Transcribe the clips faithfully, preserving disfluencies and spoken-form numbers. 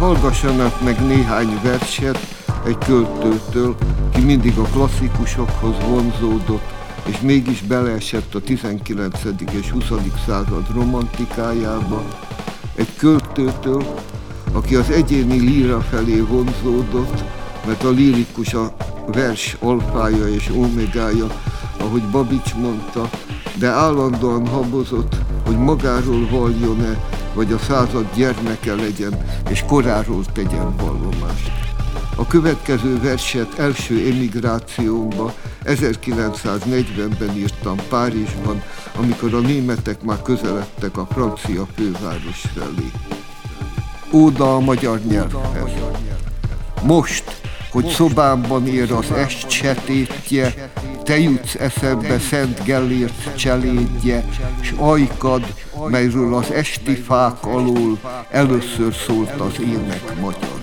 Hallgassanak meg néhány verset egy költőtől, ki mindig a klasszikusokhoz vonzódott, és mégis beleesett a tizenkilencedik és huszadik század romantikájába. Egy költőtől, aki az egyéni líra felé vonzódott, mert a lírikus a vers alfája és omegája, ahogy Babics mondta, de állandóan habozott, hogy magáról valljon-e, vagy a század gyermeke legyen, és koráról tegyen vallomást. A következő verset első emigrációmba ezerkilencszáznegyvenben írtam Párizsban, amikor a németek már közeledtek a francia főváros felé. Óda a magyar nyelvhez. Most, hogy szobámban ér az est setétje, te jutsz eszembe Szent Gellért cselédje, s ajkad, melyről az esti fák alól először szólt az ének magyar.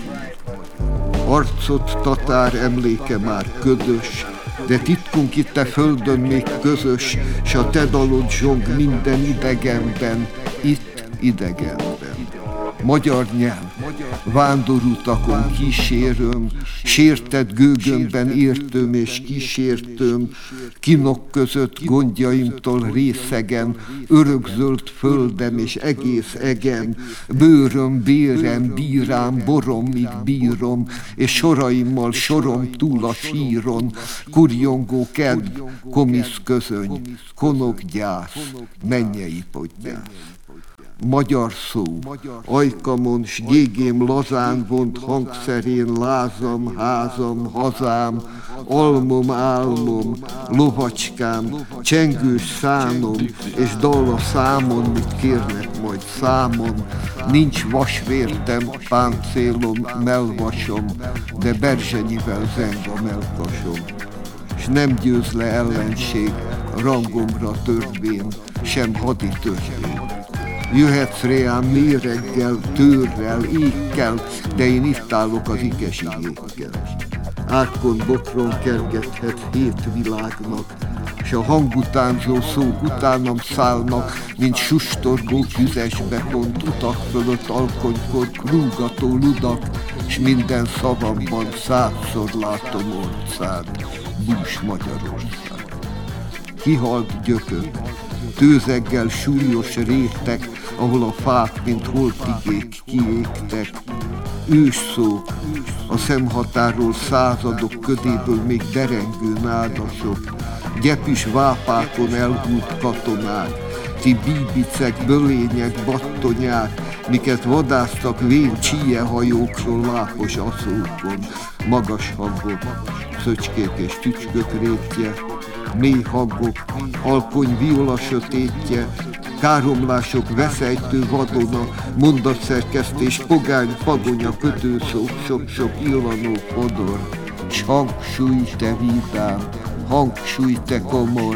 Arcot tatár emléke már ködös, de titkunk itt a földön még közös, s a te dalod zsong minden idegenben, itt idegenben. Magyar nyelv, vándorutakon kíséröm, sértett gőgömben értőm és kísértőm, kinok között gondjaimtól részegen, örökzöld földem és egész egen, bőröm, bérem, bírám, boromig bírom, és soraimmal sorom túl a síron, kurjongó kedv, komisz közöny, konok gyász, mennyei podgyász. Magyar szó, ajkamon, s gégém lazán vont hangszerén lázam, házam, hazám, almom, álmom, lovacskám, csengős szánom, és dal a számon, mit kérnek majd számon. Nincs vasvértem, páncélom, melvasom, de berzsenyivel zeng a melkasom. S nem győz le ellenség rangomra törvén, sem hadi törvény. Jöhetsz reám méreggel, tőrrel, ékkel, de én itt állok az ikes igékkel. Ákkon bokron kergethet hét világnak, s a hangutánzó szók utánam szállnak, mint sustorgó füzesbe pont utak fölött alkonykor krúgató ludak, s minden szavamban százszor látom orcád, bús Magyarország. Kihalt gyökök, tőzeggel súlyos rétek, ahol a fák, mint holtigék kiégtek. Ősszók, a szemhatáról századok ködéből még derengő nádasok, gyepis vápákon elhúlt katonák, ti bíbicek, bölények, battonyák, miket vadásztak vén csíjehajókról lápos aszókon, magas hangok, szöcskék és tücskök rétje, mély hangok, alkony viola sötétje, káromlások, veszejtő vadona, mondatszerkesztés, pogány, pagonya, kötőszó, sok-sok illanó fodor. S hangsúly te vidám, hangsúly te komor,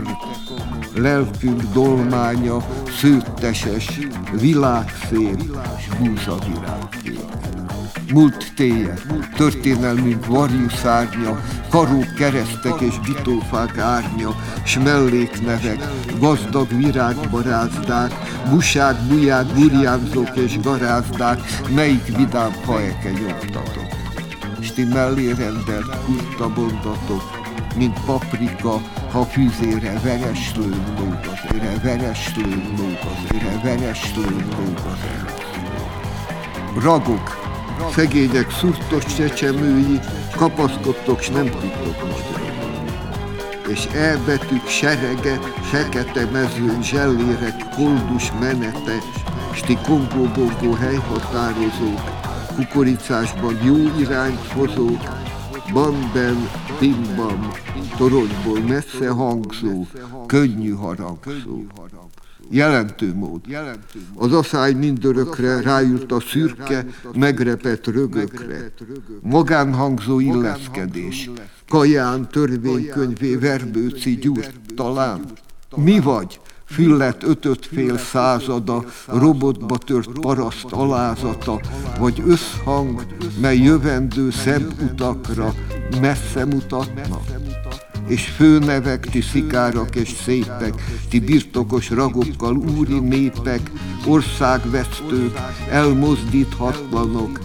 lelkünk dolmánya, szőtteses, világszép, s búzavirágkék. Múlt téje, történelmünk varjú szárnya, karók, keresztek és bitófák árnya, s melléknevek, gazdag virágbarázdák, busák, buják, burjánzók és garázdák, melyik vidám faeke nyomtatok. S ti mellé rendelt kurta mondatok, mint paprika, ha fűzére vereslőn lóg az ére, vereslőn lóg az ére, vereslőn lóg az ére. Ragok, szegények szurtos csecsemői, kapaszkodtok, s nem tudtok magyarul. És E betűk serege, fekete mezőn, zsellérek, koldus menete, s ti kongó-bongó helyhatározók, kukoricásban jó irányt hozók, bamben, bimbam, toronyból messze hangzó, könnyű harangszó. Jelentő mód. Az aszály mindörökre ráült a szürke, megrepett rögökre. Magánhangzó illeszkedés. Kaján, törvénykönyvé, verbőci gyúrt talán. Mi vagy? Füllet ötöt fél százada, robotba tört paraszt alázata, vagy összhang, mely jövendő szemutakra messze mutatna. És főnevek, ti szikárak és szépek, ti birtokos ragokkal úri népek, országvesztők, elmozdíthatlanok, s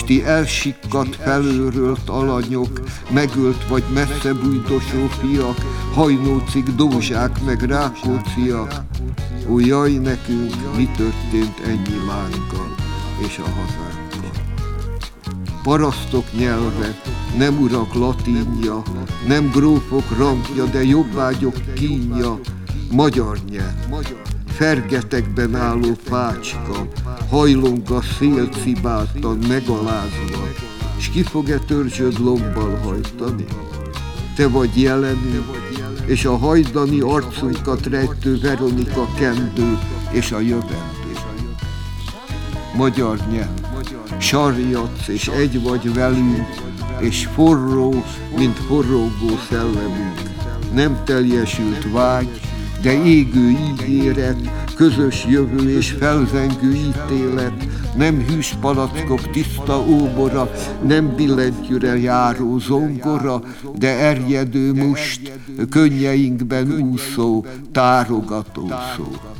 Ti elsikkadt, felőrölt alanyok, megölt vagy messze bújdosó fiak, hajnócik, dózsák meg rákóciak. Ó, jaj nekünk, mi történt ennyi lánkkal és a hazánkkal. Parasztok nyelve, nem urak latinja, nem grófok rangja, de jobbágyok kínja, magyar nyelv. Fergetekben álló fácska, hajlong a szél cibáltan, megalázva, s ki fog-e törzsöd lombbal hajtani? Te vagy jelenő, és a hajdani arcunkat rejtő Veronika kendő, és a jövendő. Magyar nyelv, sarjadsz, és egy vagy velünk, és forró, mint forrógó szellemünk. Nem teljesült vágy, de égő ígéret, közös jövő és felzengő ítélet, nem hűs palackok tiszta óbora, nem billentyűre járó zongora, de erjedő must, könnyeinkben úszó, tárogató szó.